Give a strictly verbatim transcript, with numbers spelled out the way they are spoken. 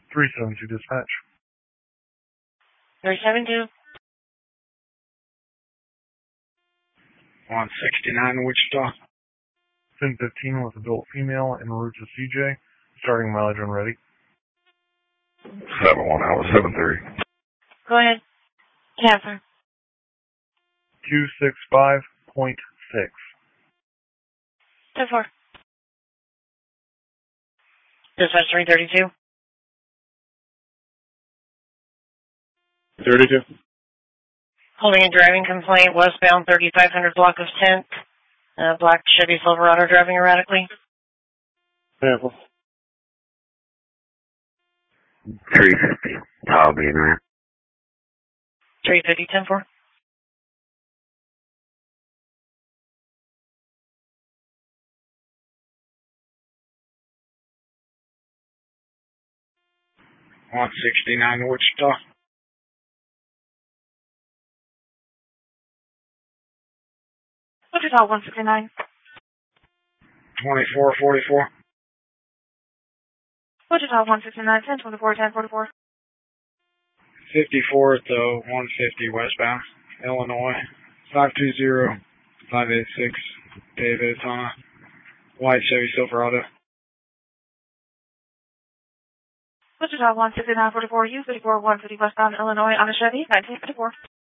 three seven two dispatch. three seven two. one sixty-nine Wichita. ten fifteen with adult female en route to C J. Starting mileage when ready. seven one hour seven three. Go ahead. Captain. two six five point six. ten four. Dispatch three thirty-two. thirty-two. Holding a driving complaint, westbound thirty-five hundred block of tenth. Uh, black Chevy Silverado driving erratically. Sample. three fifty. I'll be in there. three fifty, ten four. one sixty-nine Wichita. Wichita one sixty-nine. twenty-four forty-four. Wichita one sixty-nine, ten twenty-four, ten forty-four. fifty-four at the one fifty westbound, Illinois. five two zero, five eight six, David Tana. White Chevy Silverado. Wichita one sixty-nine forty-four, U fifty-four one fifty westbound, Illinois on a Chevy, nineteen fifty-four.